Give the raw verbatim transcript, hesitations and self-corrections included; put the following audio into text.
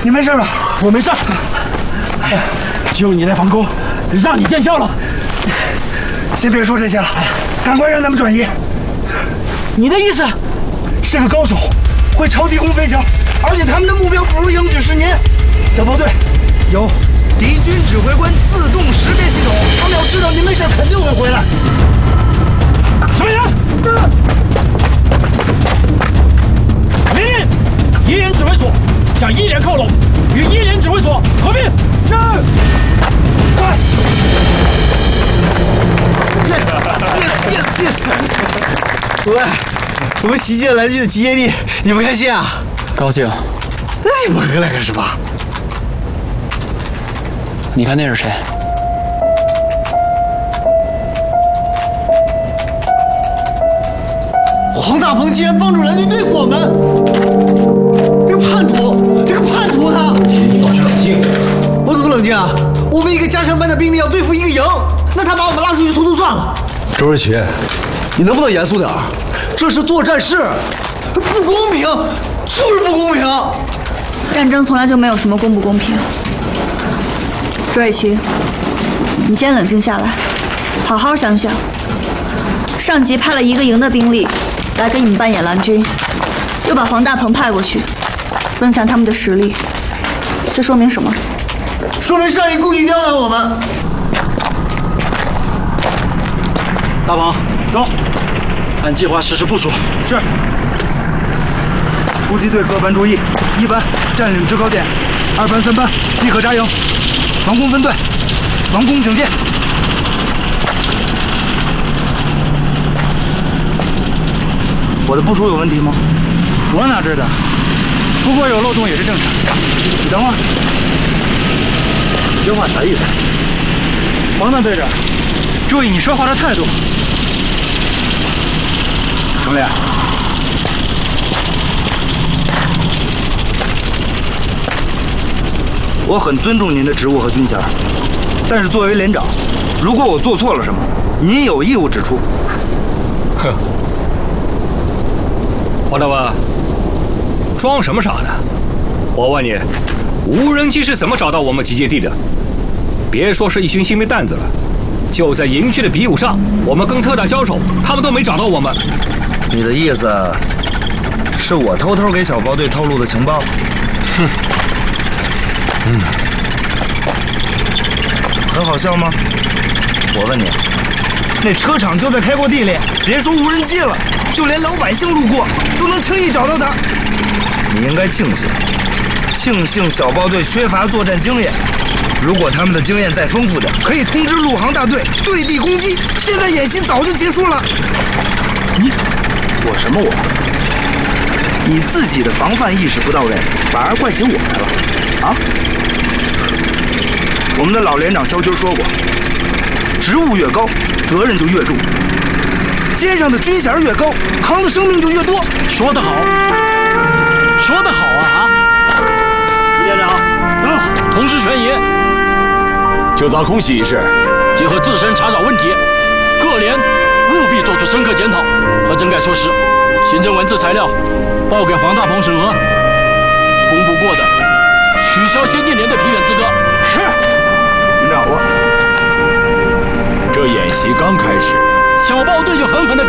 你没事吧？ 我没事。就你那房沟，让你见笑了。 先别说这些了，赶快让他们转移。 你的意思？ 是个高手，会朝低空飞翔，而且他们的目标不是鹰，只是您。小包队有敌军指挥官自动识别系统，他们要知道您没事，肯定会回来。 什么人？命令：一连指挥所向一连靠拢，与一连指挥所合并。是。 快 ！Yes yes yes yes！ 喂，我们旗舰蓝军的集结地，你们开心啊？ 高兴。 那你们回来干什么？ 你看那是谁？ 黄大鹏竟然帮助蓝军对付我们！这个叛徒，这个叛徒他！ 你保持冷静。 我怎么冷静啊？我们一个加强班的兵力要对付一个营，那他把我们拉出去，统统算了。 周日奇，你能不能严肃点？这是作战室， 不公平，就是不公平。 战争从来就没有什么公不公平。周瑞奇，你先冷静下来，好好想想。上级派了一个营的兵力来给你们扮演蓝军，又把黄大鹏派过去，增强他们的实力。这说明什么？ 说明上级故意刁难我们。 大鹏，走，按计划实施部署。 是。突击队各班注意：一班占领制高点，二班、三班立刻扎营，防空分队，防空警戒。我的部署有问题吗？ 我哪知道？不过有漏洞也是正常。 你等会儿，你这话啥意思？ 王大队长，注意你说话的态度。 程烈，我很尊重您的职务和军衔，但是作为连长，如果我做错了什么，您有义务指出。 哼，王大文，装什么傻呢？我问你，无人机是怎么找到我们集结地的？别说是一群新兵蛋子了，就在营区的比武上，我们跟特大交手，他们都没找到我们。 你的意思是我偷偷给小包队透露的情报？ 哼，嗯， 很好笑吗？我问你，那车厂就在开阔地里，别说无人机了，就连老百姓路过都能轻易找到它。你应该庆幸，庆幸小包队缺乏作战经验。如果他们的经验再丰富点，可以通知陆航大队对地攻击。现在演习早就结束了。你，我什么我？你自己的防范意识不到位，反而怪起我来了，啊？我们的老连长肖军说过，职务越高，责任就越重，肩上的军衔越高，扛的生命就越多。 说得好，说得好啊！啊，李连长，到，同时全营。 就遭空袭一事， 结合自身查找问题，各连务必做出深刻检讨和整改措施。行政文字材料报给黄大鹏审核，通不过的取消先进连队评选资格。是， 连长，我这演习刚开始， 小豹队就狠狠地